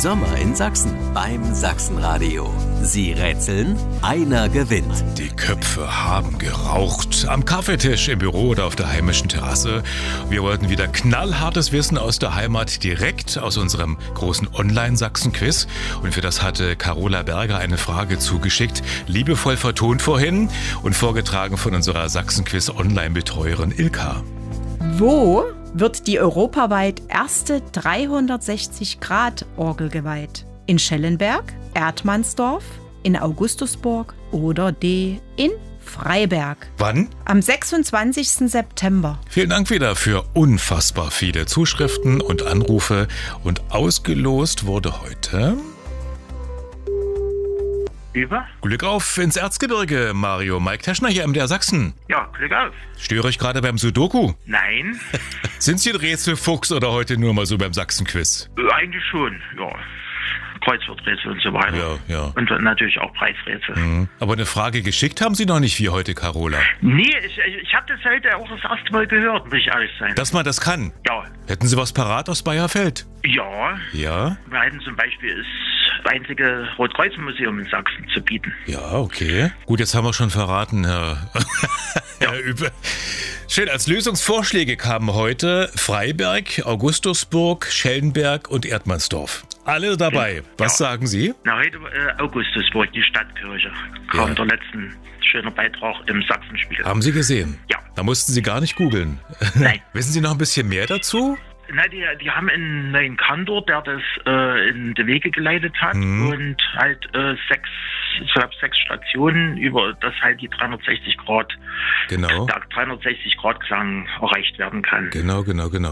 Sommer in Sachsen beim Sachsenradio. Sie rätseln, einer gewinnt. Die Köpfe haben geraucht. Am Kaffeetisch, im Büro oder auf der heimischen Terrasse. Wir wollten wieder knallhartes Wissen aus der Heimat direkt aus unserem großen Online-Sachsen-Quiz. Und für das hatte Carola Berger eine Frage zugeschickt, liebevoll vertont vorhin und vorgetragen von unserer Sachsen-Quiz-Online-Betreuerin Ilka. Wo wird die europaweit erste 360-Grad-Orgel geweiht? In Schellenberg, Erdmannsdorf, in Augustusburg oder in Freiberg? Wann? Am 26. September. Vielen Dank wieder für unfassbar viele Zuschriften und Anrufe. Und ausgelost wurde heute... Über? Glück auf ins Erzgebirge, Mario. Mike Teschner hier, MDR Sachsen. Ja, Glück auf. Störe ich gerade beim Sudoku? Nein, Sind Sie ein Rätselfuchs oder heute nur mal so beim Sachsen-Quiz? eigentlich schon, ja. Kreuzworträtsel und so weiter. Ja. Und dann natürlich auch Preisrätsel. Aber eine Frage geschickt haben Sie noch nicht wie heute, Carola. Nee, ich habe das heute auch das erste Mal gehört, muss ich ehrlich sein. Dass man das kann. Ja. Hätten Sie was parat aus Bayerfeld? Ja. Ja? Wir hatten zum Beispiel das einzige Rotkreuz-Museum in Sachsen zu bieten. Ja, okay. Gut, jetzt haben wir schon verraten, Herr Übe. Schön, als Lösungsvorschläge kamen heute Freiberg, Augustusburg, Schellenberg und Erdmannsdorf. Alle dabei. Was sagen Sie? Na, heute Augustusburg, die Stadtkirche, kam Ja. der letzten schöner Beitrag im Sachsenspiegel. Haben Sie gesehen? Ja. Da mussten Sie gar nicht googeln. Nein. Wissen Sie noch ein bisschen mehr dazu? Na, die haben einen neuen Kantor, der das in die Wege geleitet hat und halt sechs Stationen, über das halt die 360 Grad, Genau. der 360 Grad Klang erreicht werden kann. Genau.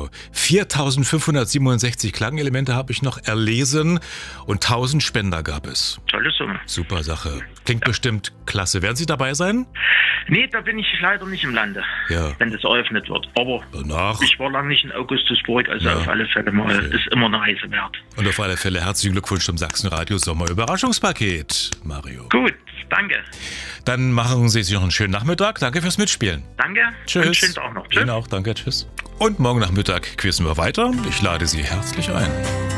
4.567 Klangelemente habe ich noch erlesen und 1.000 Spender gab es. Tolle Summe. Super Sache. Klingt bestimmt klasse. Werden Sie dabei sein? Nee, da bin ich leider nicht im Lande, Ja. wenn das eröffnet wird. Aber Danach. ich war lange nicht in Augustusburg, also Ja. auf alle Fälle mal, Okay. ist immer eine Reise wert. Und auf alle Fälle herzlichen Glückwunsch zum Sachsenradio Sommerüberraschungspaket, Mario. Gut, danke. Dann machen Sie sich noch einen schönen Nachmittag. Danke fürs Mitspielen. Danke. Tschüss. Und schönen Tag noch. Tschüss. Ihnen auch, danke, tschüss. Und morgen Nachmittag quizzen wir weiter. Ich lade Sie herzlich ein.